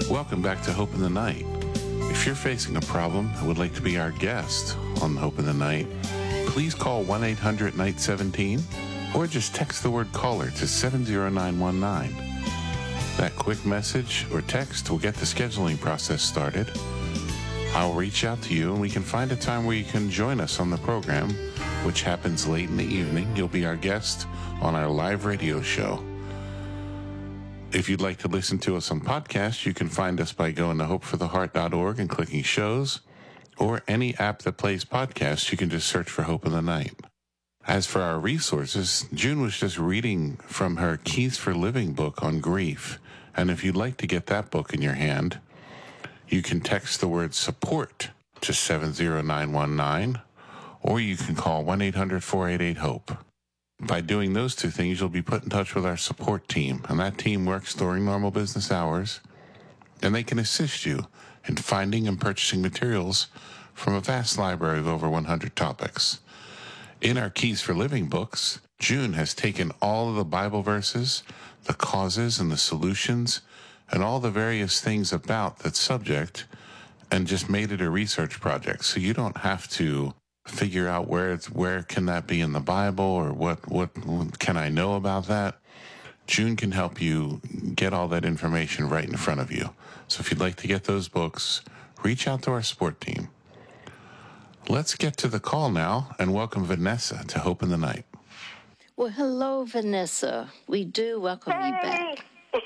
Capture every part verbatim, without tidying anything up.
Welcome back to Hope in the Night. If you're facing a problem and would like to be our guest on Hope in the Night, please call one eight hundred night one seven or just text the word caller to seven zero nine one nine. That quick message or text will get the scheduling process started. I'll reach out to you and we can find a time where you can join us on the program, which happens late in the evening. You'll be our guest on our live radio show. If you'd like to listen to us on podcast, you can find us by going to hope for the heart dot org and clicking shows, or any app that plays podcasts. You can just search for Hope in the Night. As for our resources, June was just reading from her Keys for Living book on grief, and if you'd like to get that book in your hand, you can text the word support to seven zero nine one nine, or you can call one eight hundred four eight eight HOPE. By doing those two things, you'll be put in touch with our support team, and that team works during normal business hours, and they can assist you in finding and purchasing materials from a vast library of over one hundred topics. In our Keys for Living books, June has taken all of the Bible verses, the causes and the solutions, and all the various things about that subject, and just made it a research project. So you don't have to figure out where it's, where can that be in the Bible, or what, what, what can I know about that. June can help you get all that information right in front of you. So if you'd like to get those books, reach out to our support team. Let's get to the call now and welcome Vanessa to Hope in the Night. Well, hello, Vanessa. We do welcome hey. you back.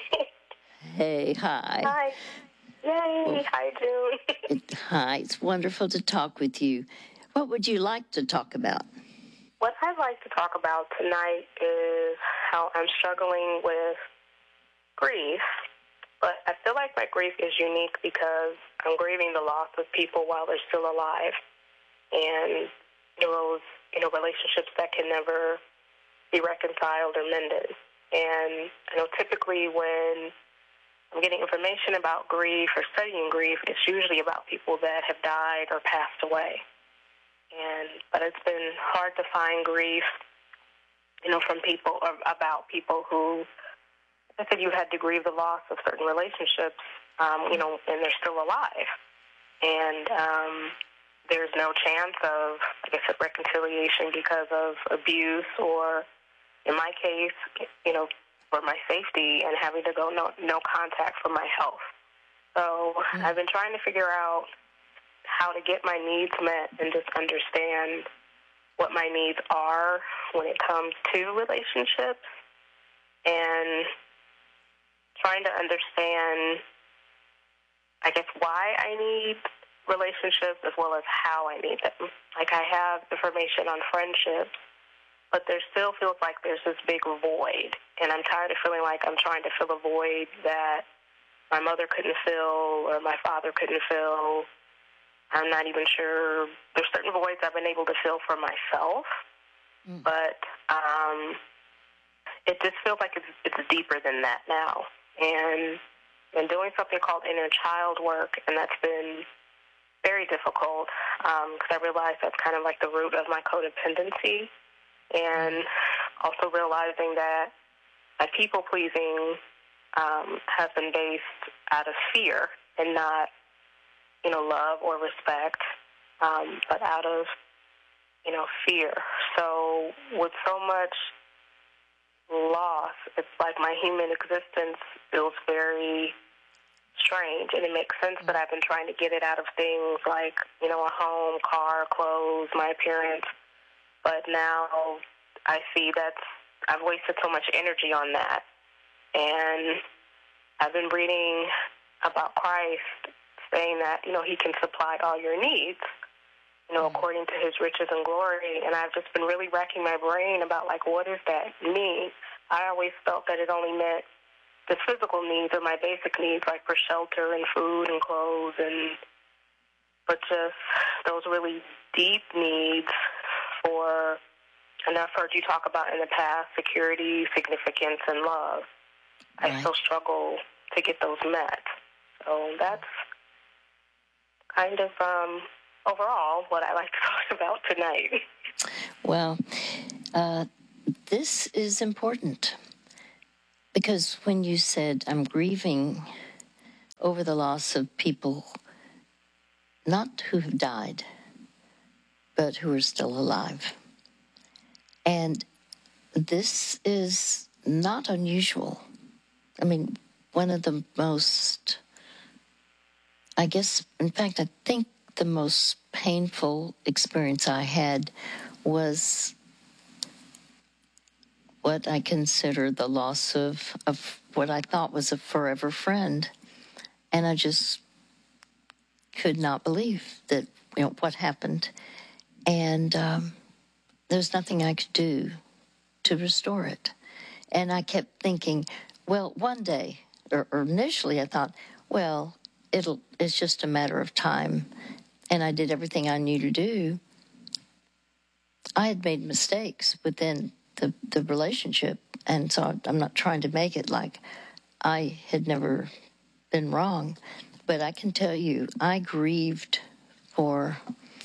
Hey, hi. Hi. Yay. Well, hi, June. Hi. It's wonderful to talk with you. What would you like to talk about? What I'd like to talk about tonight is how I'm struggling with grief, but I feel like my grief is unique because I'm grieving the loss of people while they're still alive, and those, you know, relationships that can never be reconciled or mended. And I know typically when I'm getting information about grief or studying grief, it's usually about people that have died or passed away. And but it's been hard to find grief, you know, from people or about people who, I said, you had to grieve the loss of certain relationships, um, you know, and they're still alive. And um, there's no chance of, like I said, reconciliation because of abuse or, in my case, you know, for my safety and having to go no, no contact for my health. So mm-hmm. I've been trying to figure out how to get my needs met and just understand what my needs are when it comes to relationships, and trying to understand, I guess, why I need relationships as well as how I need them. Like, I have information on friendships, but there still feels like there's this big void, and I'm tired of feeling like I'm trying to fill a void that my mother couldn't fill or my father couldn't fill. I'm not even sure. There's certain voids I've been able to fill for myself, mm. but um, it just feels like it's, it's deeper than that now. And I'm doing something called inner child work, and that's been very difficult because um, I realize that's kind of like the root of my codependency, and also realizing that my people-pleasing um, has been based out of fear and not, you know, love or respect, um, but out of, you know, fear. So with so much loss, it's like my human existence feels very strange, and it makes sense that I've been trying to get it out of things like, you know, a home, car, clothes, my appearance, but now I see that I've wasted so much energy on that. And I've been reading about Christ saying that, you know, he can supply all your needs, you know, according to his riches and glory. And I've just been really racking my brain about, like, what does that mean? I always felt that it only meant the physical needs or my basic needs, like for shelter and food and clothes, and but just those really deep needs for, and I've heard you talk about in the past, security, significance, and love. Right. I still struggle to get those met. So that's kind of um, overall what I like to talk about tonight. Well, uh, this is important because when you said I'm grieving over the loss of people, not who have died, but who are still alive. And this is not unusual. I mean, one of the most, I guess, in fact, I think the most painful experience I had was what I consider the loss of, of what I thought was a forever friend. And I just could not believe that, you know, what happened. And um, there's nothing I could do to restore it. And I kept thinking, well, one day, or, or initially I thought, well, it'll it's just a matter of time. And I did everything I knew to do. I had made mistakes within the, the relationship. And so I'm not trying to make it like I had never been wrong. But I can tell you, I grieved for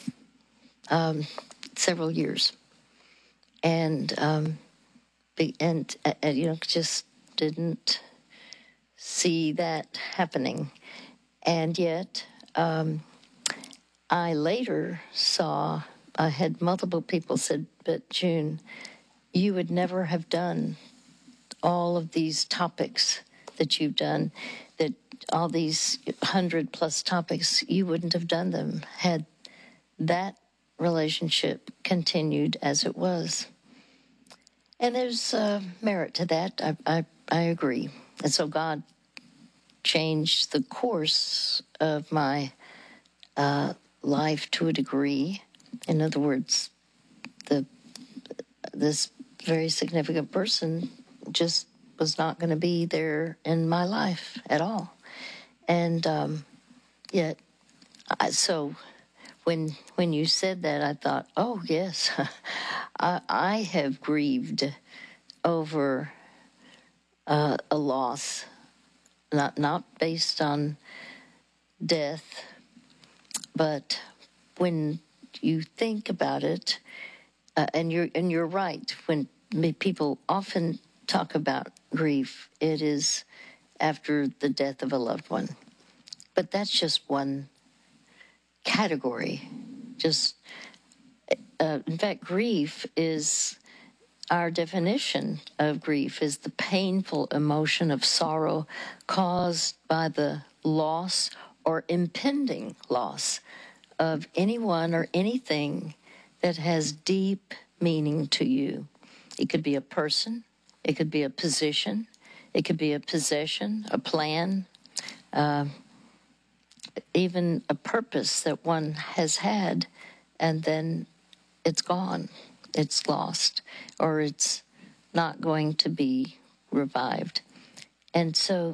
um, several years. And, um, be, and uh, you know, just didn't see that happening. And yet, um, I later saw, I had multiple people said, but June, you would never have done all of these topics that you've done, that all these hundred plus topics, you wouldn't have done them had that relationship continued as it was. And there's uh, merit to that. I, I, I agree. And so God changed the course of my uh, life to a degree. In other words, the this very significant person just was not going to be there in my life at all. And um, yet, I, so when when you said that, I thought, oh, yes, I, I have grieved over uh, a loss, not not based on death, but when you think about it, uh, and you're and you're right. When people often talk about grief, it is after the death of a loved one, but that's just one category. Just uh, in fact, grief is our definition of grief is the painful emotion of sorrow caused by the loss or impending loss of anyone or anything that has deep meaning to you. It could be a person, it could be a position, it could be a possession, a plan, uh, even a purpose that one has had, and then it's gone, it's lost, or it's not going to be revived. And so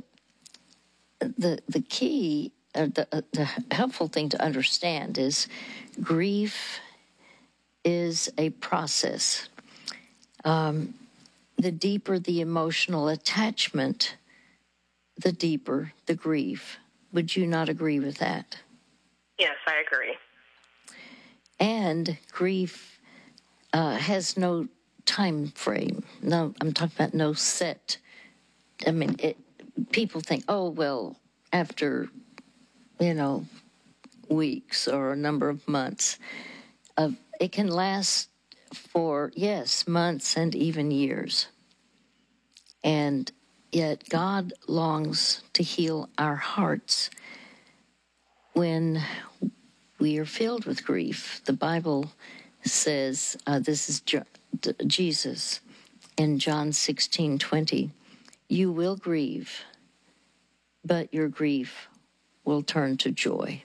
the the key, uh, the, uh, the helpful thing to understand is grief is a process. Um, the deeper the emotional attachment, the deeper the grief. Would you not agree with that? Yes, I agree. And grief uh, has no time frame. No, I'm talking about no set. I mean, it, people think, oh, well, after, you know, weeks or a number of months, uh, it can last for, yes, months and even years. And yet God longs to heal our hearts when we are filled with grief. The Bible says, uh, this is Jo- Jesus in John sixteen twenty, you will grieve, but your grief will turn to joy.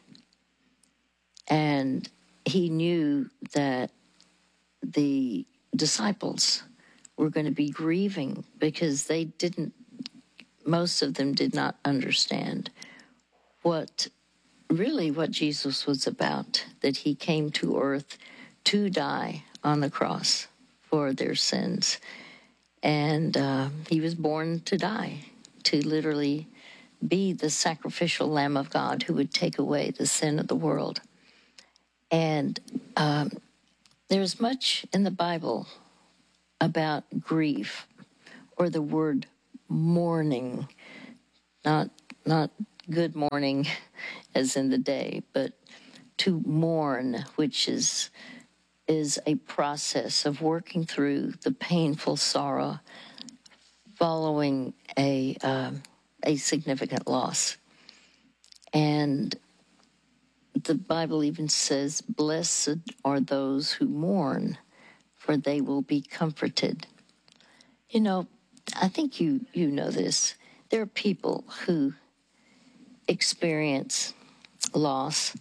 And he knew that the disciples were going to be grieving because they didn't, most of them did not understand what really what Jesus was about, that he came to earth to die on the cross for their sins. And uh, he was born to die, to literally be the sacrificial Lamb of God who would take away the sin of the world. And um, there's much in the Bible about grief, or the word mourning, not not good morning as in the day, but to mourn, which is is a process of working through the painful sorrow following a um, a significant loss. And the Bible even says, "Blessed are those who mourn, for they will be comforted." You know, I think you you know this. There are people who experience loss,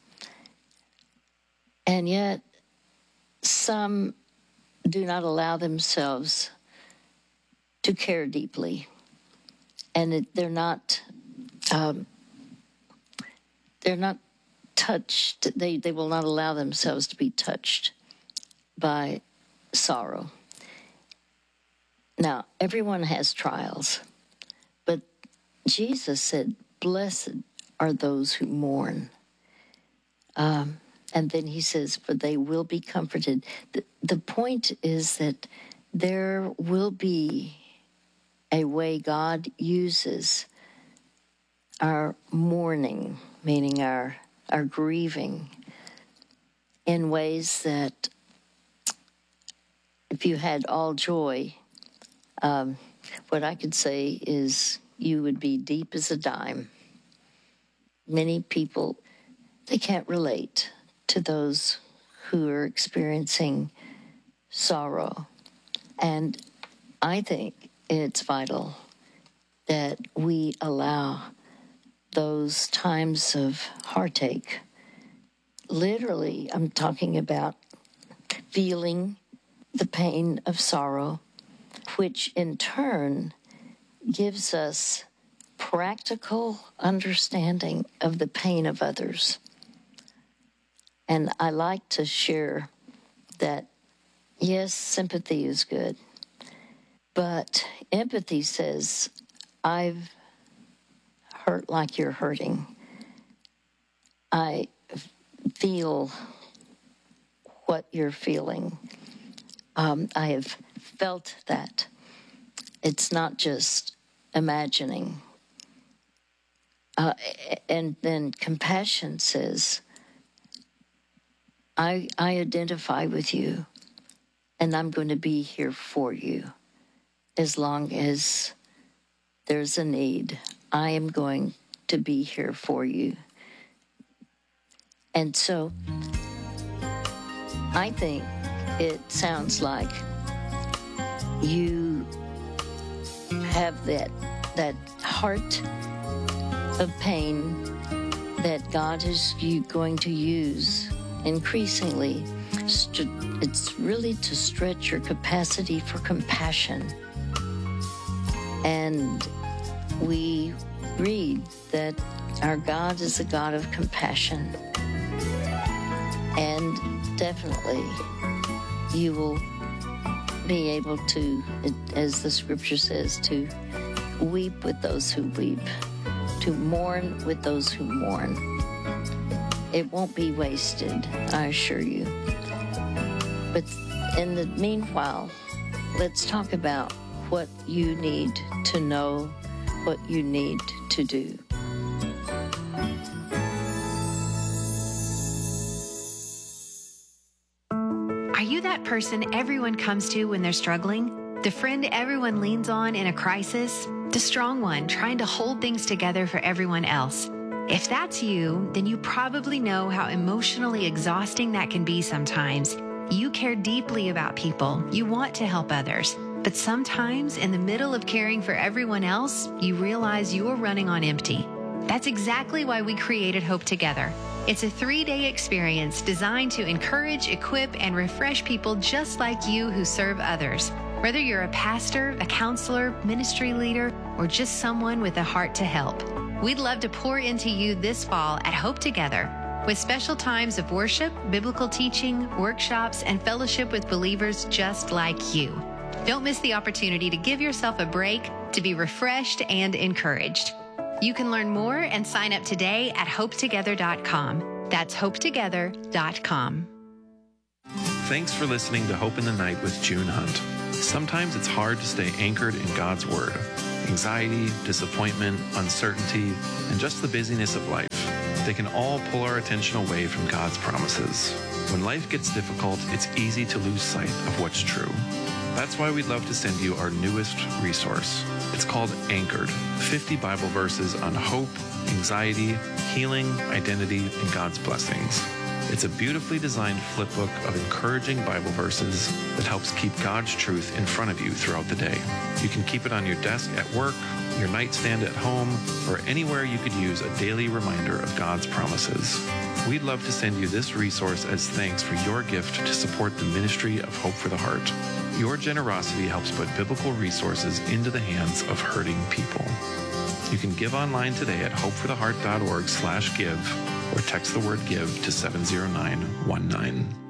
and yet some do not allow themselves to care deeply, and it, they're not um, they're not touched. They they will not allow themselves to be touched by sorrow. Now, everyone has trials, but Jesus said, "Blessed are those who mourn." Um, and then he says, "For they will be comforted." The, the point is that there will be a way God uses our mourning, meaning our our grieving, in ways that if you had all joy, um, what I could say is you would be deep as a dime. Many people, they can't relate to those who are experiencing sorrow. And I think it's vital that we allow those times of heartache. Literally, I'm talking about feeling the pain of sorrow, which in turn gives us practical understanding of the pain of others. And I like to share that, yes, sympathy is good, but empathy says, I've hurt like you're hurting. I feel what you're feeling. Um, I have felt that. It's not just imagining. Uh, and then compassion says, I, I identify with you, and I'm going to be here for you as long as there's a need. I am going to be here for you. And so I think it sounds like you have that that heart of pain that God is you going to use increasingly. It's really to stretch your capacity for compassion. And we read that our God is a God of compassion. And definitely you will be able to, as the scripture says, to weep with those who weep, to mourn with those who mourn. It won't be wasted, I assure you. But in the meanwhile, let's talk about what you need to know, what you need to do. Are you that person everyone comes to when they're struggling? The friend everyone leans on in a crisis? The strong one trying to hold things together for everyone else? If that's you, then you probably know how emotionally exhausting that can be sometimes. You care deeply about people. You want to help others. But sometimes, in the middle of caring for everyone else, you realize you're running on empty. That's exactly why we created Hope Together. It's a three-day experience designed to encourage, equip, and refresh people just like you who serve others. Whether you're a pastor, a counselor, ministry leader, or just someone with a heart to help. We'd love to pour into you this fall at Hope Together, with special times of worship, biblical teaching, workshops, and fellowship with believers just like you. Don't miss the opportunity to give yourself a break, to be refreshed and encouraged. You can learn more and sign up today at hope together dot com. That's hope together dot com. Thanks for listening to Hope in the Night with June Hunt. Sometimes it's hard to stay anchored in God's Word. anxiety, disappointment, uncertainty, and just the busyness of life. They can all pull our attention away from God's promises. When life gets difficult, it's easy to lose sight of what's true. That's why we'd love to send you our newest resource. It's called Anchored, fifty Bible verses on hope, anxiety, healing, identity, and God's blessings. It's a beautifully designed flip book of encouraging Bible verses that helps keep God's truth in front of you throughout the day. You can keep it on your desk at work, your nightstand at home, or anywhere you could use a daily reminder of God's promises. We'd love to send you this resource as thanks for your gift to support the ministry of Hope for the Heart. Your generosity helps put biblical resources into the hands of hurting people. You can give online today at hopefortheheart.org slash give or text the word give to seven zero nine one nine.